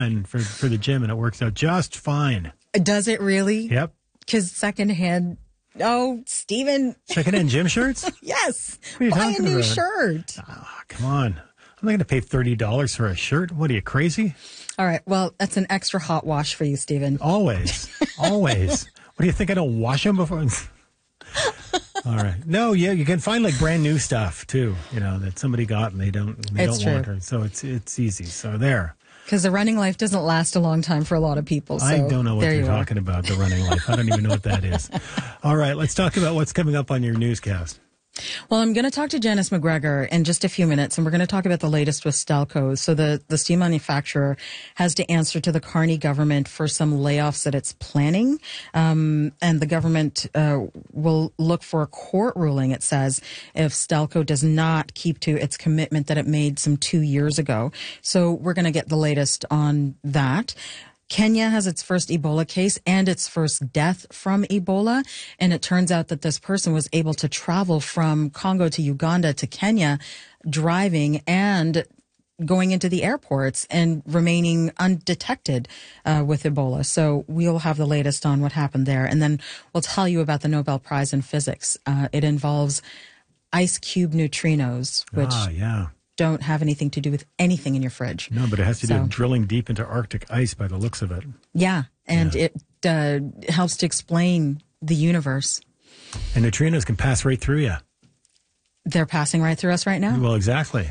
and for the gym, and it works out just fine. Does it really? Yep. Because secondhand. Oh, Stephen. Secondhand gym shirts? Yes. What are you Buy talking a new about? shirt. Oh, come on. I'm not going to pay $30 for a shirt. What are you, crazy? All right. Well, that's an extra hot wash for you, Stephen. Always. Always. What do you think? I don't wash them before? All right. No, yeah, you can find like brand new stuff too, that somebody got and they don't want it. So it's easy. So there. Because the running life doesn't last a long time for a lot of people. So I don't know what you're talking about, the running life. I don't even know what that is. All right, let's talk about what's coming up on your newscast. Well, I'm going to talk to Janice McGregor in just a few minutes, and we're going to talk about the latest with Stelco. So the steel manufacturer has to answer to the Carney government for some layoffs that it's planning. And the government will look for a court ruling, it says, if Stelco does not keep to its commitment that it made some 2 years ago. So we're going to get the latest on that. Kenya has its first Ebola case and its first death from Ebola. And it turns out that this person was able to travel from Congo to Uganda to Kenya, driving and going into the airports and remaining undetected with Ebola. So we'll have the latest on what happened there. And then we'll tell you about the Nobel Prize in Physics. It involves ice cube neutrinos, which don't have anything to do with anything in your fridge. No, but it has to do with drilling deep into Arctic ice by the looks of it. Yeah, and it helps to explain the universe. And neutrinos can pass right through you. They're passing right through us right now? Well, exactly.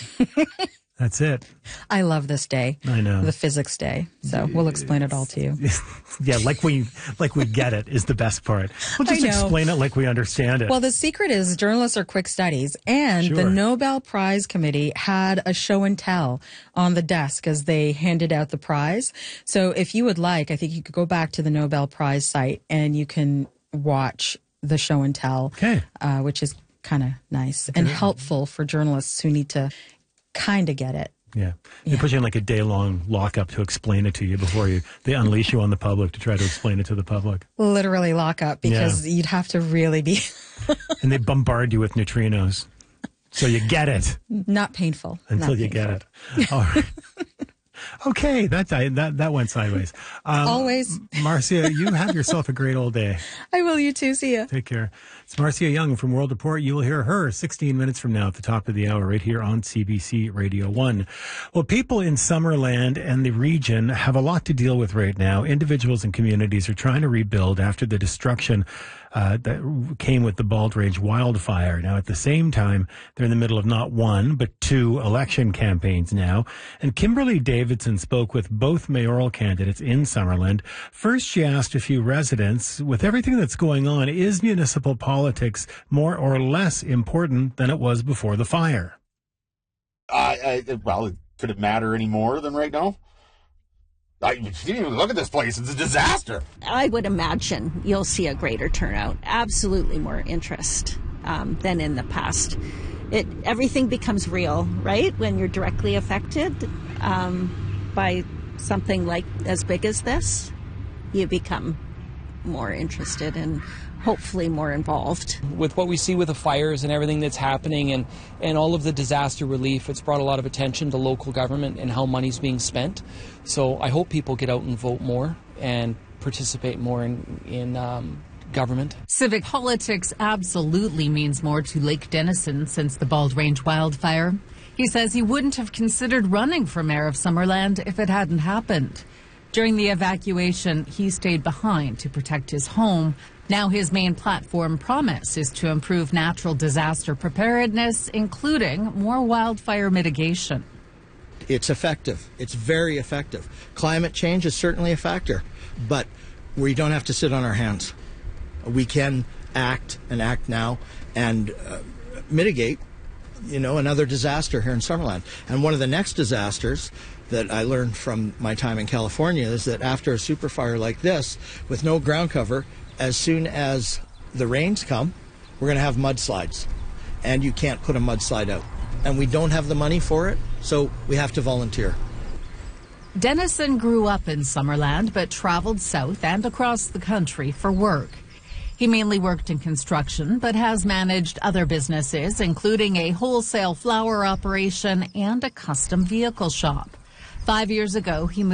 That's it. I love this day. I know. The physics day. So we'll explain it all to you. Yeah, like we get it is the best part. We'll just explain it like we understand it. Well, the secret is journalists are quick studies, and the Nobel Prize Committee had a show and tell on the desk as they handed out the prize. So if you would like, I think you could go back to the Nobel Prize site and you can watch the show and tell, which is kind of nice and helpful for journalists who need to kind of get it. Yeah. They put you in like a day-long lockup to explain it to you before they unleash you on the public to try to explain it to the public. Literally lockup, because you'd have to really be... And they bombard you with neutrinos. So you get it. Not painful. Until you get it. All right. Okay, that went sideways. Always. Marcia, you have yourself a great old day. I will, you too. See ya. Take care. It's Marcia Young from World Report. You will hear her 16 minutes from now at the top of the hour right here on CBC Radio 1. Well, people in Summerland and the region have a lot to deal with right now. Individuals and communities are trying to rebuild after the destruction that came with the Bald Range wildfire. Now, at the same time, they're in the middle of not one, but two election campaigns now. And Kimberly Davidson spoke with both mayoral candidates in Summerland. First, she asked a few residents, with everything that's going on, is municipal politics more or less important than it was before the fire? Well, could it matter any more than right now? You didn't even look at this place. It's a disaster. I would imagine you'll see a greater turnout. Absolutely more interest than in the past. Everything becomes real, right? When you're directly affected by something like as big as this, you become more interested and hopefully more involved. With what we see with the fires and everything that's happening and all of the disaster relief, it's brought a lot of attention to local government and how money's being spent. So I hope people get out and vote more and participate more in government. Civic politics absolutely means more to Lake Denison since the Bald Range wildfire. He says he wouldn't have considered running for mayor of Summerland if it hadn't happened. During the evacuation, he stayed behind to protect his home. Now his main platform promise is to improve natural disaster preparedness, including more wildfire mitigation. It's effective. It's very effective. Climate change is certainly a factor, but we don't have to sit on our hands. We can act and act now and mitigate, another disaster here in Summerland. And one of the next disasters that I learned from my time in California is that after a superfire like this, with no ground cover, as soon as the rains come, we're going to have mudslides. And you can't put a mudslide out. And we don't have the money for it, so we have to volunteer. Denison grew up in Summerland, but traveled south and across the country for work. He mainly worked in construction, but has managed other businesses, including a wholesale flower operation and a custom vehicle shop. 5 years ago, he moved